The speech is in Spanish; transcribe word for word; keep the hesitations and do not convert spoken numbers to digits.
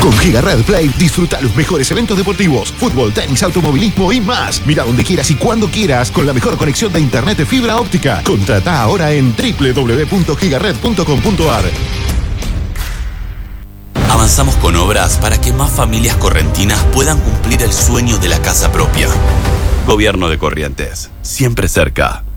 Con Gigared Play disfruta los mejores eventos deportivos, fútbol, tenis, automovilismo y más. Mira donde quieras y cuando quieras con la mejor conexión de internet de fibra óptica. Contrata ahora en doble u doble u doble u punto gigared punto com punto a r. Avanzamos con obras para que más familias correntinas puedan cumplir el sueño de la casa propia. Gobierno de Corrientes, siempre cerca.